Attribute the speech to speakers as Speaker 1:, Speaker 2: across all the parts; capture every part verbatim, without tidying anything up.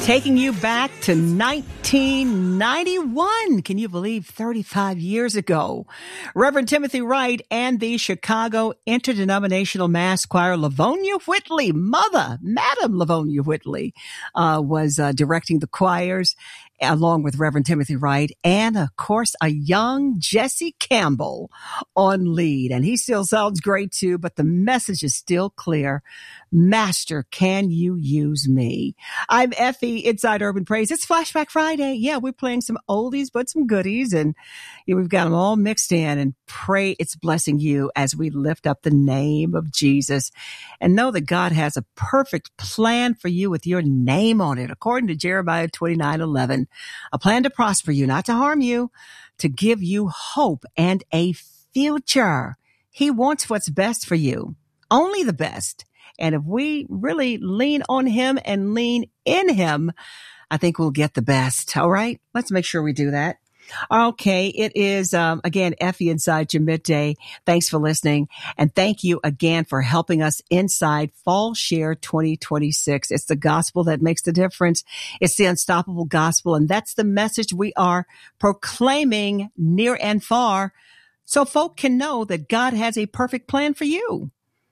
Speaker 1: Taking you back to nineteen ninety-one. Can you believe thirty-five years ago? Reverend Timothy Wright and the Chicago Interdenominational Mass Choir, Livonia Whitley, Mother, Madam Livonia Whitley, uh, was uh, directing the choirs along with Reverend Timothy Wright and, of course, a young Jesse Campbell on lead. And he still sounds great, too, but the message is still clear. Master, can you use me? I'm Effie, Inside Urban Praise. It's Flashback Friday. Yeah, we're playing some oldies, but some goodies. And yeah, we've got them all mixed in. And pray it's blessing you as we lift up the name of Jesus. And know that God has a perfect plan for you with your name on it, according to Jeremiah twenty-nine eleven. A plan to prosper you, not to harm you, to give you hope and a future. He wants what's best for you, only the best. And if we really lean on him and lean in him, I think we'll get the best. All right, let's make sure we do that. Okay, it is, um, again, Effie Inside your Midday. Thanks for listening. And thank you again for helping us inside Fall Share twenty twenty-six. It's the gospel that makes the difference. It's the unstoppable gospel. And that's the message we are proclaiming near and far so folk can know that God has a perfect plan for you.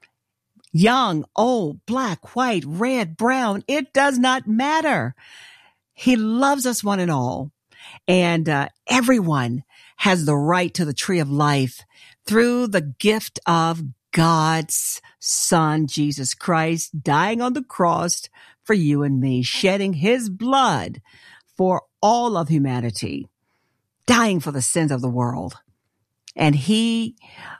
Speaker 1: Young, old, black, white, red, brown, it does not matter. He loves us one and all. And uh, everyone has the right to the tree of life through the gift of God's Son, Jesus Christ, dying on the cross for you and me, shedding his blood for all of humanity, dying for the sins of the world. And he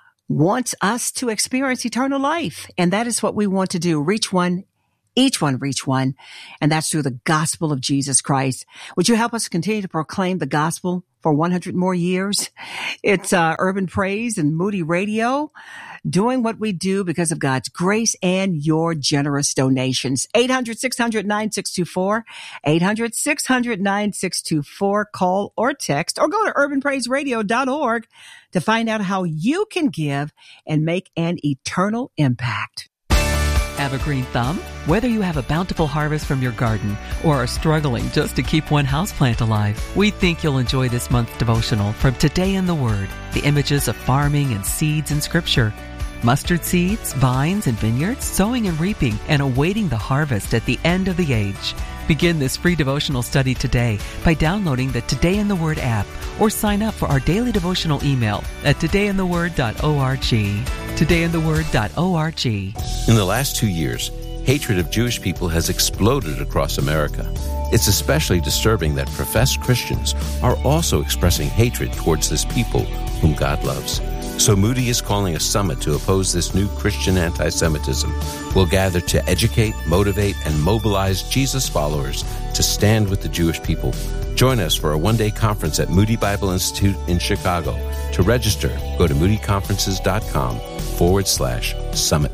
Speaker 1: wants us to experience eternal life. And that is what we want to do. Reach one, each one reach one. And that's through the gospel of Jesus Christ. Would you help us continue to proclaim the gospel for one hundred more years? It's uh, Urban Praise and Moody Radio, doing what we do because of God's grace and your generous donations. eight hundred, six hundred, nine six two four, eight hundred, six hundred, nine six two four. Call or text or go to urban praise radio dot org to find out how you can give and make an eternal impact.
Speaker 2: Have a green thumb? Whether you have a bountiful harvest from your garden or are struggling just to keep one houseplant alive, we think you'll enjoy this month's devotional from Today in the Word, the images of farming and seeds in Scripture. Mustard seeds, vines, and vineyards, sowing and reaping, and awaiting the harvest at the end of the age. Begin this free devotional study today by downloading the Today in the Word app or sign up for our daily devotional email at today in the word dot org. today in the word dot org.
Speaker 3: In the last two years, hatred of Jewish people has exploded across America. It's especially disturbing that professed Christians are also expressing hatred towards this people whom God loves. So Moody is calling a summit to oppose this new Christian anti-Semitism. We'll gather to educate, motivate, and mobilize Jesus followers to stand with the Jewish people. Join us for a one-day conference at Moody Bible Institute in Chicago. To register, go to moodyconferences.com forward slash summit.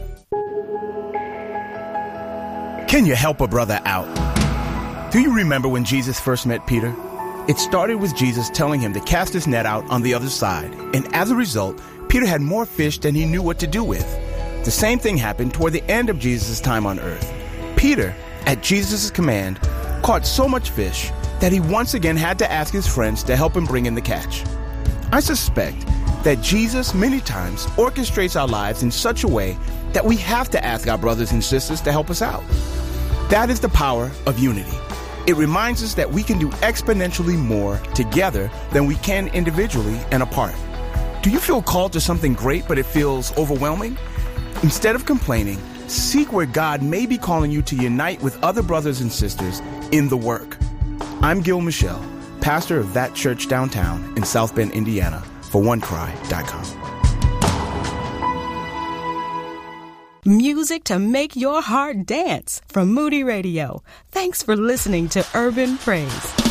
Speaker 4: Can you help a brother out? Do you remember when Jesus first met Peter? It started with Jesus telling him to cast his net out on the other side. And as a result, Peter had more fish than he knew what to do with. The same thing happened toward the end of Jesus' time on earth. Peter, at Jesus' command, caught so much fish that he once again had to ask his friends to help him bring in the catch. I suspect that Jesus many times orchestrates our lives in such a way that we have to ask our brothers and sisters to help us out. That is the power of unity. It reminds us that we can do exponentially more together than we can individually and apart. Do you feel called to something great, but it feels overwhelming? Instead of complaining, seek where God may be calling you to unite with other brothers and sisters in the work. I'm Gil Michelle, pastor of That Church downtown in South Bend, Indiana, for one cry dot com.
Speaker 5: Music to make your heart dance from Moody Radio. Thanks for listening to Urban Praise.